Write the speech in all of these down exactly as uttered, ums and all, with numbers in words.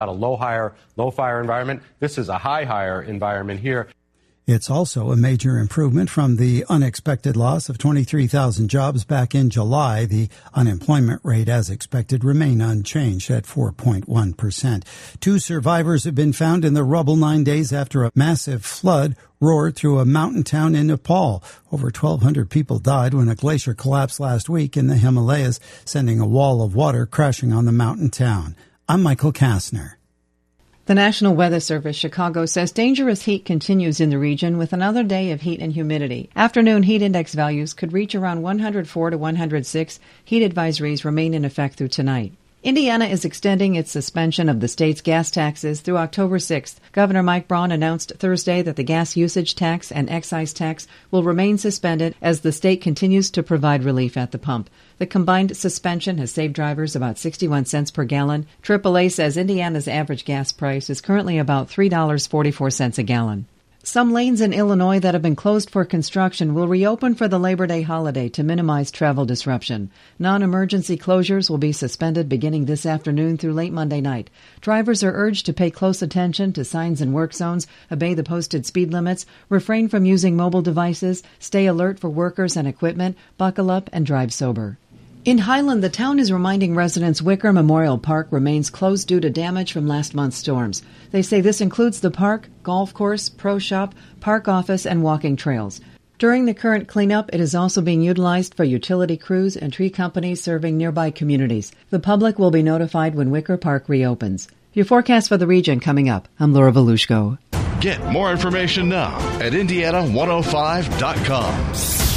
A low higher, low fire environment. This is a high higher environment here. It's also a major improvement from the unexpected loss of twenty-three thousand jobs back in July. The unemployment rate, as expected, remained unchanged at four point one percent. Two survivors have been found in the rubble nine days after a massive flood roared through a mountain town in Nepal. Over twelve hundred people died when a glacier collapsed last week in the Himalayas, sending a wall of water crashing on the mountain town. I'm Michael Kastner. The National Weather Service Chicago says dangerous heat continues in the region with another day of heat and humidity. Afternoon heat index values could reach around one hundred four to one hundred six. Heat advisories remain in effect through tonight. Indiana is extending its suspension of the state's gas taxes through October sixth. Governor Mike Braun announced Thursday that the gas usage tax and excise tax will remain suspended as the state continues to provide relief at the pump. The combined suspension has saved drivers about sixty-one cents per gallon. triple A says Indiana's average gas price is currently about three dollars and forty-four cents a gallon. Some lanes in Illinois that have been closed for construction will reopen for the Labor Day holiday to minimize travel disruption. Non-emergency closures will be suspended beginning this afternoon through late Monday night. Drivers are urged to pay close attention to signs in work zones, obey the posted speed limits, refrain from using mobile devices, stay alert for workers and equipment, buckle up, and drive sober. In Highland, the town is reminding residents Wicker Memorial Park remains closed due to damage from last month's storms. They say this includes the park, golf course, pro shop, park office, and walking trails. During the current cleanup, it is also being utilized for utility crews and tree companies serving nearby communities. The public will be notified when Wicker Park reopens. Your forecast for the region coming up. I'm Laura Volushko. Get more information now at Indiana one oh five dot com.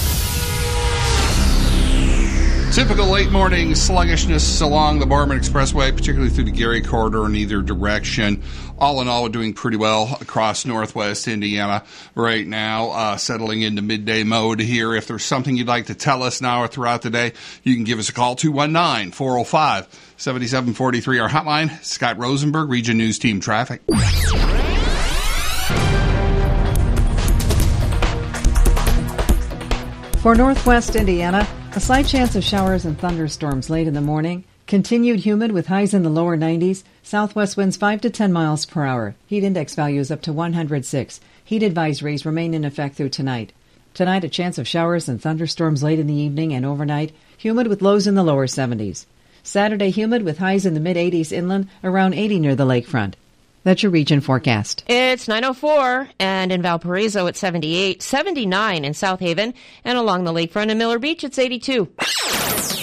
Typical late morning sluggishness along the Boardman Expressway, particularly through the Gary corridor in either direction. All in all, we're doing pretty well across northwest Indiana right now, uh, settling into midday mode here. If there's something you'd like to tell us now or throughout the day, you can give us a call, two one nine, four oh five, seven seven four three. Our hotline, Scott Rosenberg, Region News Team Traffic. For northwest Indiana, a slight chance of showers and thunderstorms late in the morning. Continued humid with highs in the lower nineties. Southwest winds five to ten miles per hour. Heat index values up to one hundred six. Heat advisories remain in effect through tonight. Tonight, a chance of showers and thunderstorms late in the evening and overnight. Humid with lows in the lower seventies. Saturday, humid with highs in the mid-eighties inland, around eighty near the lakefront. That's your region forecast. It's nine oh four, and in Valparaiso it's seventy-eight, seventy-nine in South Haven, and along the lakefront in Miller Beach it's eighty-two.